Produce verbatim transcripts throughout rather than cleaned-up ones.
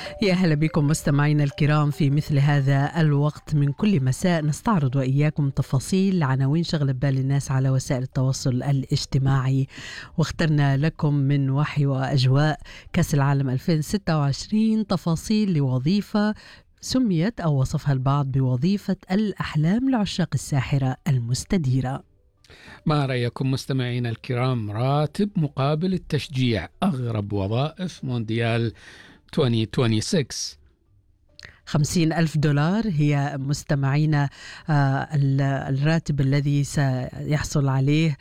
يا هلا بكم مستمعينا الكرام في مثل هذا الوقت من كل مساء نستعرض وإياكم تفاصيل عناوين شغلة بال الناس على وسائل التواصل الاجتماعي، واخترنا لكم من وحي وأجواء كأس العالم ألفين وستة وعشرين تفاصيل لوظيفة سميت أو وصفها البعض بوظيفة الأحلام لعشاق الساحرة المستديرة. ما رأيكم مستمعينا الكرام؟ راتب مقابل التشجيع، أغرب وظائف مونديال ألفين وستة وعشرين. خمسين ألف دولار هي مستمعين الراتب الذي سيحصل عليه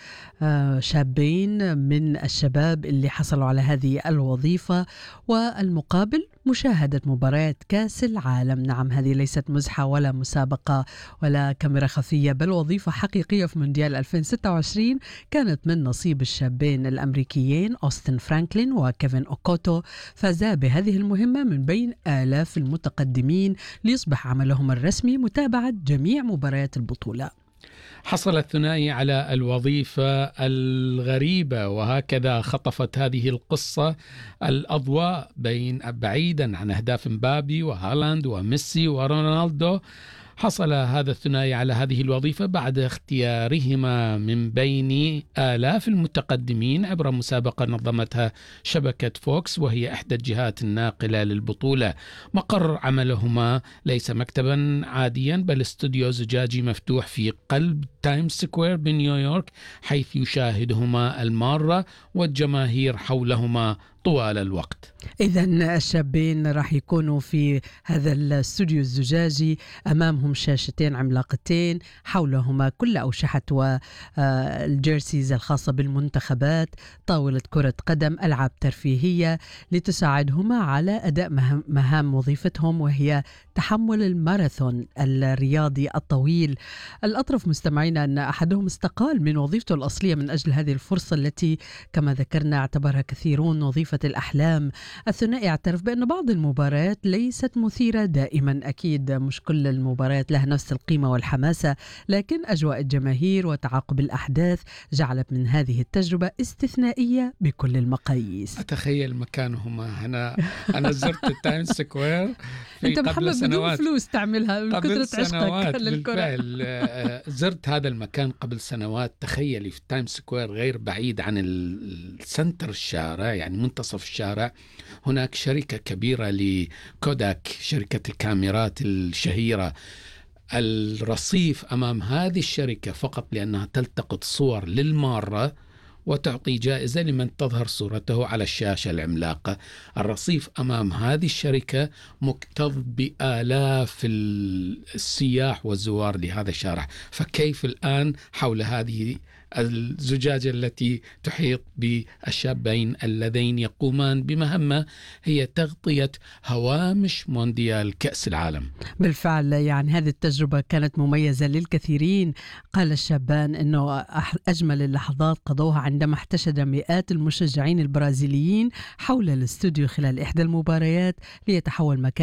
شابين من الشباب اللي حصلوا على هذه الوظيفة، والمقابل مشاهدة مباريات كأس العالم. نعم، هذه ليست مزحة ولا مسابقة ولا كاميرا خفية، بل وظيفة حقيقية في مونديال ألفين وستة وعشرين كانت من نصيب الشابين الأمريكيين أوستن فرانكلين وكيفن أوكوتو. فازا بهذه المهمة من بين آلاف المتقدمين ليصبح عملهم الرسمي متابعة جميع مباريات البطولة. حصل الثنائي على الوظيفة الغريبة، وهكذا خطفت هذه القصة الأضواء بين بعيدا عن أهداف مبابي وهالاند وميسي ورونالدو. حصل هذا الثنائي على هذه الوظيفة بعد اختيارهما من بين آلاف المتقدمين عبر مسابقة نظمتها شبكة فوكس، وهي إحدى الجهات الناقلة للبطولة. مقر عملهما ليس مكتبا عاديا، بل استوديو زجاجي مفتوح في قلب تايمز سكوير بنيويورك، حيث يشاهدهما المارة والجماهير حولهما طوال الوقت. إذن الشابين راح يكونوا في هذا الاستوديو الزجاجي، أمامهم شاشتين عملاقتين، حولهما كل أوشحة والجيرسيز الخاصة بالمنتخبات، طاولة كرة قدم، ألعاب ترفيهية لتساعدهما على أداء مهام وظيفتهم، وهي تحمل الماراثون الرياضي الطويل. الأطرف مستمعينا أن أحدهم استقال من وظيفته الأصلية من أجل هذه الفرصة التي كما ذكرنا اعتبرها كثيرون وظيفة الأحلام. الثنائي اعترف بأن بعض المباريات ليست مثيرة دائما، أكيد مش كل المباريات لها نفس القيمة والحماسة، لكن أجواء الجماهير وتعاقب الأحداث جعلت من هذه التجربة استثنائية بكل المقاييس. أتخيل مكانهما. أنا أنا زرت التايمز سكوير في أنت قبل محمد سنوات، بدون فلوس تعملها من قبل كثرة سنوات عشقك للكرة. بالفعل زرت هذا المكان قبل سنوات. تخيلي في التايمز سكوير غير بعيد عن السنتر الشارع، يعني منتصف الشارع، هناك شركة كبيرة لكوداك، شركة الكاميرات الشهيرة. الرصيف أمام هذه الشركة فقط لأنها تلتقط صور للمارة وتعطي جائزة لمن تظهر صورته على الشاشة العملاقة. الرصيف أمام هذه الشركة مكتظ بآلاف السياح والزوار لهذا الشارع، فكيف الآن حول هذه الزجاجة التي تحيط بالشابين اللذين يقومان بمهمة هي تغطية هوامش مونديال كأس العالم. بالفعل يعني هذه التجربة كانت مميزة للكثيرين. قال الشابان أنه أجمل اللحظات قضوها عندما احتشد مئات المشجعين البرازيليين حول الاستوديو خلال إحدى المباريات ليتحول مكان